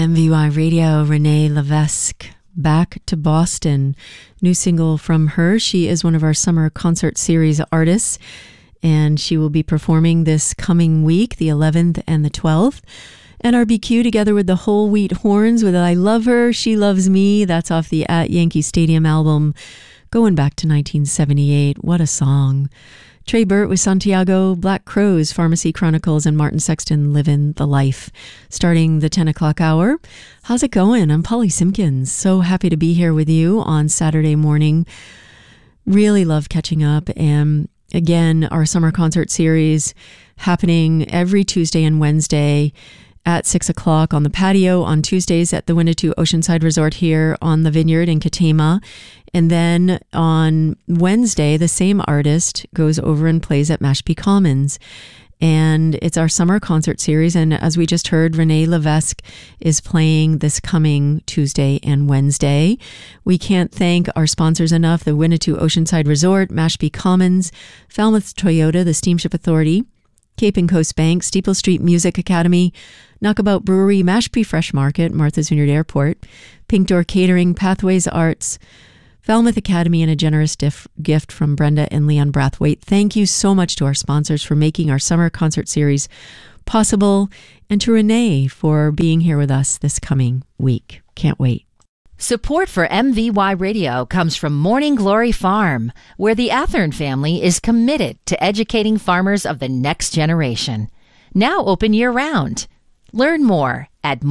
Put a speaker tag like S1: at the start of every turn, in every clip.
S1: MVY Radio, Renee Levesque, Back to Boston. New single from her. She is one of our summer concert series artists, and she will be performing this coming week, the 11th and the 12th. NRBQ together with the Whole Wheat Horns with I Love Her, She Loves Me. That's off the At Yankee Stadium album going back to 1978. What a song. Trey Burt with Santiago, Black Crows, Pharmacy Chronicles, and Martin Sexton, Livin' the Life. Starting the 10 o'clock hour. How's it going? I'm Polly Simpkins. So happy to be here with you on Saturday morning. Really love catching up. And again, our summer concert series happening every Tuesday and Wednesday at 6 o'clock on the patio, on Tuesdays at the Winnetou Oceanside Resort here on the Vineyard in Katama. And then on Wednesday, the same artist goes over and plays at Mashpee Commons. And it's our summer concert series. And as we just heard, Renee Levesque is playing this coming Tuesday and Wednesday. We can't thank our sponsors enough: the Winnetou Oceanside Resort, Mashpee Commons, Falmouth Toyota, the Steamship Authority, Cape and Coast Bank, Steeple Street Music Academy, Knockabout Brewery, Mashpee Fresh Market, Martha's Vineyard Airport, Pink Door Catering, Pathways Arts, Falmouth Academy, and a generous gift from Brenda and Leon Brathwaite. Thank you so much to our sponsors for making our summer concert series possible, and to Renee for being here with us this coming week. Can't wait.
S2: Support for MVY Radio comes from Morning Glory Farm, where the Athern family is committed to educating farmers of the next generation. Now open year-round. Learn more at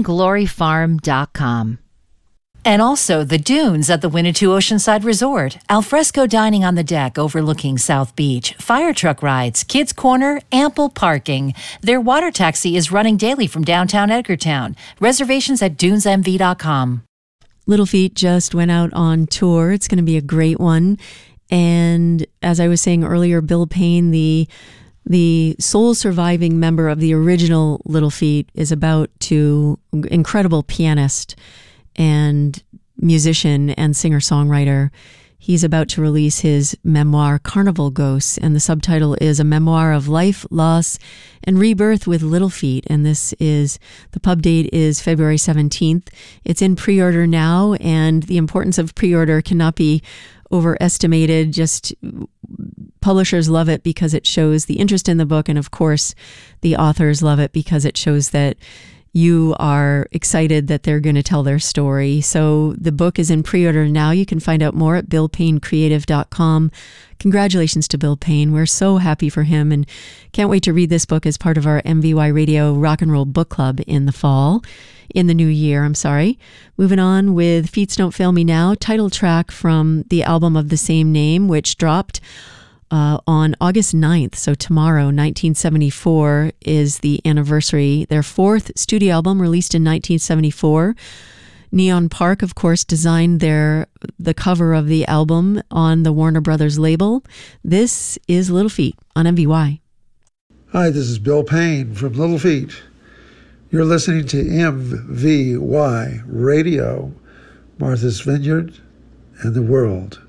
S2: morninggloryfarm.com.
S3: And also the dunes at the Winnetou Oceanside Resort, alfresco dining on the deck overlooking South Beach, fire truck rides, kids' corner, ample parking. Their water taxi is running daily from downtown Edgartown. Reservations at dunesmv.com.
S1: Little Feat just went out on tour. It's going to be a great one. And as I was saying earlier, Bill Payne, the sole surviving member of the original Little Feat, is incredible pianist and musician and singer-songwriter. He's about to release his memoir, Carnival Ghosts, and the subtitle is A Memoir of Life, Loss, and Rebirth with Little Feat. And the pub date is February 17th. It's in pre-order now, and the importance of pre-order cannot be overestimated. Just publishers love it because it shows the interest in the book, and of course, the authors love it because it shows that you are excited that they're going to tell their story. So the book is in pre-order now. You can find out more at billpayncreative.com. Congratulations to Bill Payne. We're so happy for him and can't wait to read this book as part of our MVY Radio Rock and Roll Book Club in the new year. Moving on with Feats Don't Fail Me Now, title track from the album of the same name, which dropped on August 9th, so tomorrow. 1974 is the anniversary. Their fourth studio album, released in 1974. Neon Park, of course, designed the cover of the album on the Warner Brothers label. This is Little Feat on MVY.
S4: Hi, this is Bill Payne from Little Feat. You're listening to MVY Radio, Martha's Vineyard and the world.